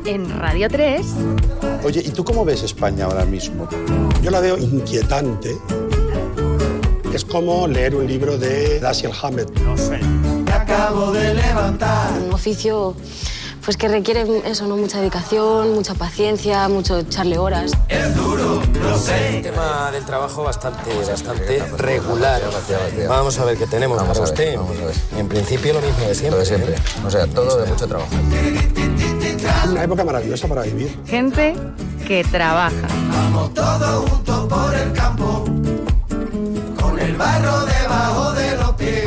en Radio 3. Oye, ¿y tú cómo ves España ahora mismo? Yo la veo inquietante. Es como leer un libro de Dashiell Hammett. No sé. Me acabo de levantar. Un oficio pues que requiere eso, ¿no? Mucha dedicación, mucha paciencia, mucho echarle horas. Es duro, lo sé. El tema del trabajo bastante regular. Vamos a ver qué tenemos para usted. En principio lo mismo de siempre. O sea, todo de mucho trabajo. Una época maravillosa para vivir. Gente que trabaja. Vamos todos juntos por el campo, con el barro debajo de los pies.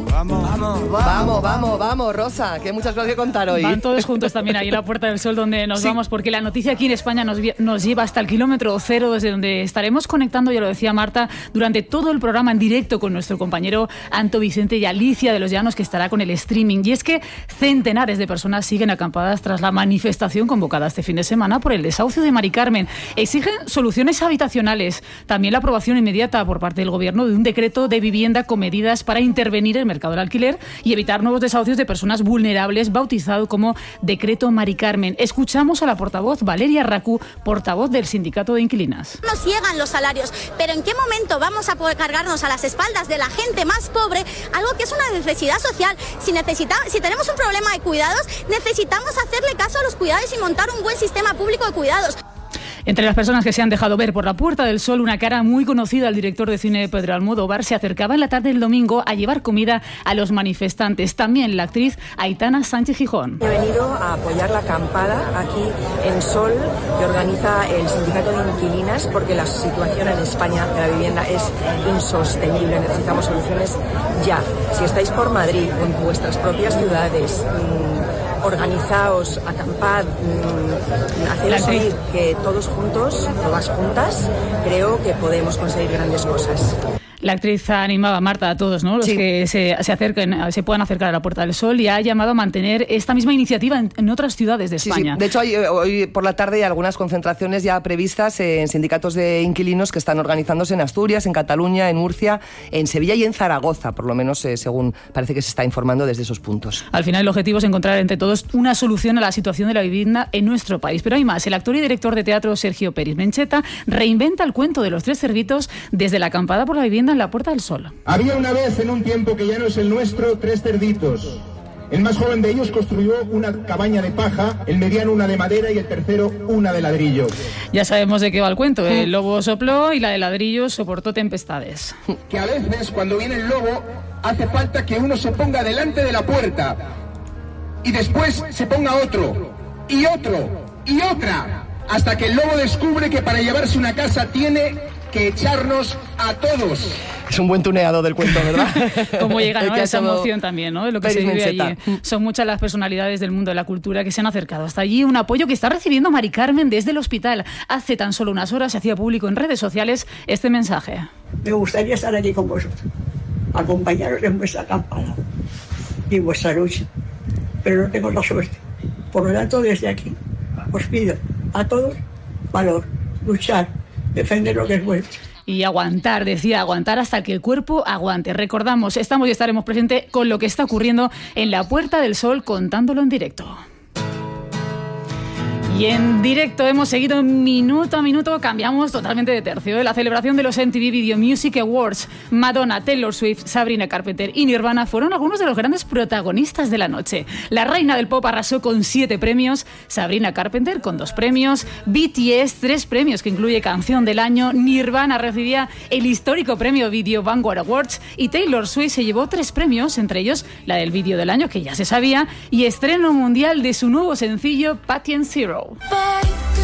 Vamos, Rosa, que hay muchas cosas que contar hoy. Van todos juntos también ahí en la Puerta del Sol donde nos vamos, porque la noticia aquí en España nos lleva hasta el kilómetro cero, desde donde estaremos conectando, ya lo decía Marta, durante todo el programa en directo con nuestro compañero Anto Vicente y Alicia de los Llanos, que estará con el streaming. Y es que centenares de personas siguen acampadas tras la manifestación convocada este fin de semana por el desahucio de Mari Carmen. Exigen soluciones habitacionales, también la aprobación inmediata por parte del Gobierno de un decreto de vivienda con medidas para intervenir en el mercado del alquiler y evitar nuevos desahucios de personas vulnerables, bautizado como Decreto Mari Carmen. Escuchamos a la portavoz Valeria Racú, portavoz del Sindicato de Inquilinas. Nos llegan los salarios, pero ¿en qué momento vamos a poder cargarnos a las espaldas de la gente más pobre algo que es una necesidad social? Si tenemos un problema de cuidados, necesitamos hacerle caso a los cuidados y montar un buen sistema público de cuidados. Entre las personas que se han dejado ver por la Puerta del Sol, una cara muy conocida, el director de cine Pedro Almodóvar, se acercaba en la tarde del domingo a llevar comida a los manifestantes. También la actriz Aitana Sánchez Gijón. He venido a apoyar la acampada aquí en Sol que organiza el Sindicato de Inquilinas, porque la situación en España de la vivienda es insostenible. Necesitamos soluciones ya. Si estáis por Madrid, en vuestras propias ciudades, organizaos, acampad, haceros oír, que todos juntos, todas juntas, creo que podemos conseguir grandes cosas. La actriz animaba, Marta, a todos, ¿no? Los que se puedan acercar a la Puerta del Sol, y ha llamado a mantener esta misma iniciativa en otras ciudades de España. Sí. De hecho, hoy por la tarde hay algunas concentraciones ya previstas en sindicatos de inquilinos que están organizándose en Asturias, en Cataluña, en Murcia, en Sevilla y en Zaragoza, por lo menos según parece que se está informando desde esos puntos. Al final el objetivo es encontrar entre todos una solución a la situación de la vivienda en nuestro país. Pero hay más. El actor y director de teatro Sergio Peris Mencheta reinventa el cuento de los tres cerditos desde la acampada por la vivienda en la Puerta del Sol. Había una vez, en un tiempo que ya no es el nuestro, 3 cerditos. El más joven de ellos construyó una cabaña de paja, el mediano una de madera y el tercero una de ladrillo. Ya sabemos de qué va el cuento. El lobo sopló y la de ladrillo soportó tempestades. Que a veces, cuando viene el lobo, hace falta que uno se ponga delante de la puerta y después se ponga otro y otro y otra, hasta que el lobo descubre que para llevarse una casa tiene que echarnos a todos. Es un buen tuneado del cuento, ¿verdad? Cómo llega, ¿no? Esa emoción también, ¿no? De lo que se vive allí. Son muchas las personalidades del mundo de la cultura que se han acercado hasta allí. Un apoyo que está recibiendo Mari Carmen desde el hospital. Hace tan solo unas horas se hacía público en redes sociales este mensaje. Me gustaría estar aquí con vosotros, acompañaros en vuestra acampada y en vuestra lucha, pero no tengo la suerte. Por lo tanto, desde aquí os pido a todos valor, luchar, defender lo que es vuestro. Y aguantar, decía, aguantar hasta que el cuerpo aguante. Recordamos, estamos y estaremos presentes con lo que está ocurriendo en la Puerta del Sol, contándolo en directo. Y en directo hemos seguido minuto a minuto, cambiamos totalmente de tercio. La celebración de los MTV Video Music Awards. Madonna, Taylor Swift, Sabrina Carpenter y Nirvana fueron algunos de los grandes protagonistas de la noche. La reina del pop arrasó con 7 premios, Sabrina Carpenter con 2 premios, BTS 3 premios que incluye Canción del Año, Nirvana recibía el histórico premio Video Vanguard Awards y Taylor Swift se llevó 3 premios, entre ellos la del Vídeo del Año, que ya se sabía, y estreno mundial de su nuevo sencillo Patient Zero. Bye.